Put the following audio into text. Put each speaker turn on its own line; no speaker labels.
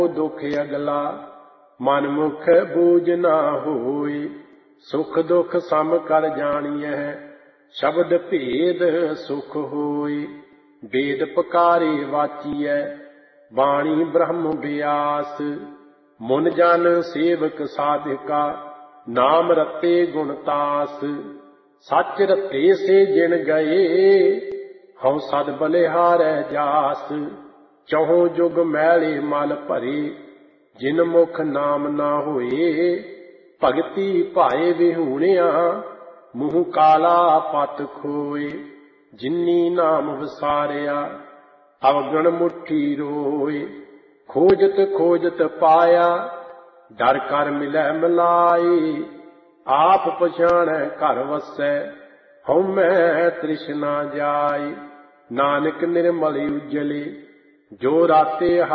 दुख अगला मन मुख बूझ न होए। सुख दुख सम कर जानिए शब्द भेद सुख होए। वेद पकारे वाचिए बाणी ब्रह्म व्यास। मुन जन सेवक साधिका नाम रते गुणतास। सच रते से जिन गए हਉ सद बलिहारै जास। चहुं जुग मैले मल भरे जिन मुख नाम ना होए। भगति भाए विहूणिया मुँह काला पत खोए। जिन्नी नाम विसारिया अवगण मुट्ठी रोए। खोजत खोजत पाया डर कर मिलै मिलाए। आप पछाणै घर वसै हउमै तृष्णा जाए। नानक निर्मल उजले जो राते